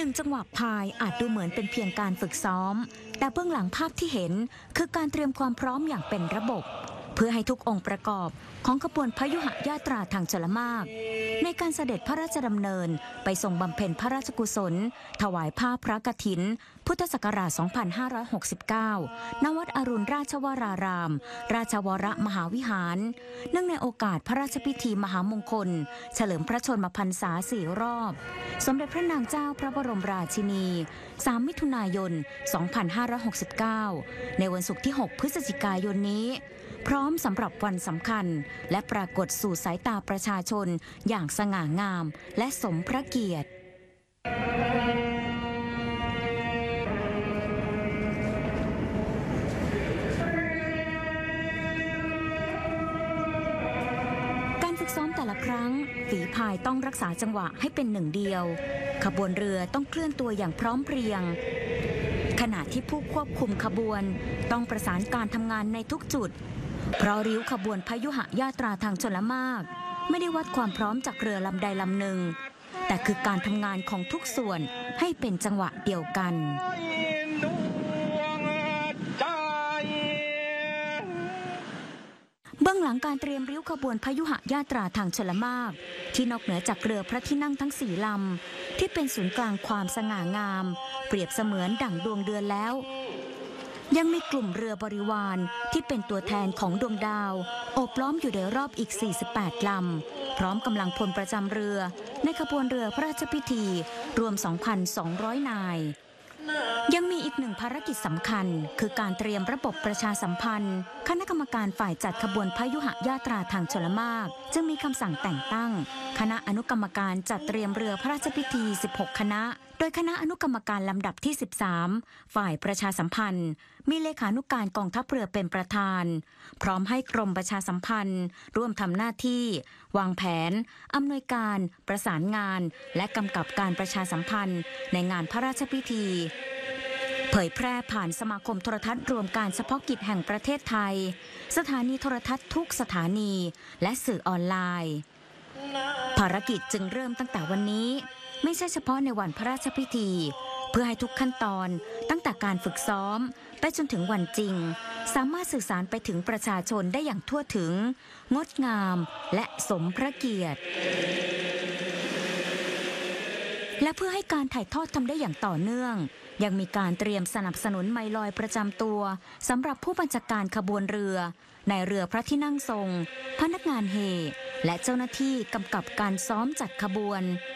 1 จังหวะพายอาจดูเหมือนเป็นเพียงการฝึกซ้อมแต่เบื้องหลังภาพที่เห็นคือการเตรียมความพร้อมอย่างเป็นระบบเพื่อให้ทุกองค์ประกอบของขบวนพยุหญาตราทางชลมารในการเสด็จพระราชดำเนินไปทรงบำเพ็ญพระราชกุศลถวายผ้าพระกฐินพุทธศักราช 2569 ณ วัดอรุณราชวราราม ราชวรมหาวิหารเนื่องในโอกาสพระราชพิธีมหามงคลเฉลิมพระชนมพรรษา 4 รอบสมเด็จพระนางเจ้าพระบรมราชินี 3 มิถุนายน 2569 ในวันศุกร์ที่ 6 พฤศจิกายนนี้พร้อมสำหรับวันสำคัญและปรากฏสู่สายตาประชาชนอย่างสง่างามและสมพระเกียรติการฝึกซ้อมแต่ละครั้งฝีพายต้องรักษาจังหวะให้เป็นหนึ่งเดียวขบวนเรือต้องเคลื่อนตัวอย่างพร้อมเพรียงขณะที่ผู้ควบคุมขบวนต้องประสานการทำงานในทุกจุดเพราะริ้วขบวนพยุหญาตราทางชลมารไม่ได้วัดความพร้อมจากเรือลำใดลำหนึ่งแต่คือการทำงานของทุกส่วนให้เป็นจังหวะเดียวกันเบื้องหลังการเตรียมริ้วขบวนพยุหญาตราทางชลมารที่นอกเหนือจากเรือพระที่นั่งทั้ง4 ลำที่เป็นศูนย์กลางความสง่างามเปรียบเสมือนดั่งดวงเดือนแล้วยังมีกลุ่มเรือบริวารที่เป็นตัวแทนของดวงดาวโอบล้อมอยู่โดยรอบอีก 48 ลำพร้อมกำลังพลประจำเรือในขบวนเรือพระราชพิธีรวม 2,200 นายยังมีอีกหนึ่งภารกิจสำคัญคือการเตรียมระบบประชาสัมพันธ์คณะกรรมการฝ่ายจัดขบวนพยุหญาตราทางชลมารจึงมีคำสั่งแต่งตั้งคณะอนุกรรมการจัดเตรียมเรือพระราชพิธี 16 คณะโดยคณะอนุกรรมการลำดับที่ 13 ฝ่ายประชาสัมพันธ์มีเลขานุการกองทัพเรือเป็นประธานพร้อมให้กรมประชาสัมพันธ์ร่วมทำหน้าที่วางแผนอำนวยการประสานงานและกำกับการประชาสัมพันธ์ในงานพระราชพิธีเผยแพร่ผ่านสมาคมโทรทัศน์รวมการเฉพาะกิจแห่งประเทศไทยสถานีโทรทัศน์ทุกสถานีและสื่อออนไลน์ภารกิจจึงเริ่มตั้งแต่วันนี้ไม่ใช่เฉพาะในวันพระราชพิธีเพื่อให้ทุกขั้นตอนตั้งแต่การฝึกซ้อมไปจนถึงวันจริงสามารถสื่อสารไปถึงประชาชนได้อย่างทั่วถึงงดงามและสมพระเกียรติและเพื่อให้การถ่ายทอดทำได้อย่างต่อเนื่องยังมีการเตรียมสนับสนุนไมล์ลอยประจำตัวสำหรับผู้บัญชาการขบวนเรือในเรือพระที่นั่งทรงพนักงานเฮและเจ้าหน้าที่กำกับการซ้อมจัดขบวน